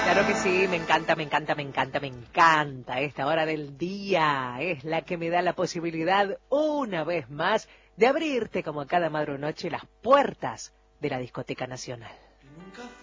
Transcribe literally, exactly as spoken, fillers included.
Claro que sí, me encanta, me encanta, me encanta, me encanta. Esta hora del día es la que me da la posibilidad, una vez más, de abrirte como cada madrunoche las puertas de la Discoteca Nacional.